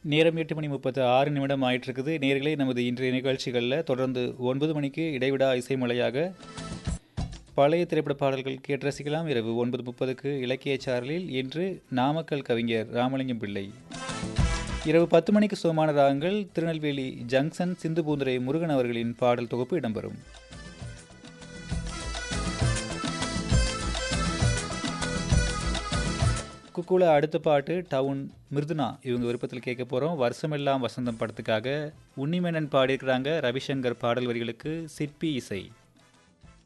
நேரம் 8:36 ஆயிட்டிருக்குது. நேர்களே, நமது இன்றைய நிகழ்ச்சிகளில் தொடர்ந்து 9 மணிக்கு இடைவிடா இசைமலையாக பழைய திரைப்பட பாடல்கள் கேட்டு ரசிக்கலாம். இரவு 9:30க்கு இலக்கிய சாரலில் இன்று நாமக்கல் கவிஞர் ராமலிங்கம் பிள்ளை. இரவு 10 மணிக்கு சோமான ராகங்கள் திருநெல்வேலி ஜங்ஷன் சிந்து பூந்துரை முருகன் அவர்களின் பாடல் தொகுப்பு இடம்பெறும். குக்கூல அடுத்த பாட்டு டவுன் மிருதுனா இவங்க விருப்பத்தில் கேட்க போகிறோம். வருஷமெல்லாம் வசந்தம் படத்துக்காக உன்னிமேனன் பாடியிருக்கிறாங்க. ரவிசங்கர் பாடல் வரிகளுக்கு சிற்பி இசை.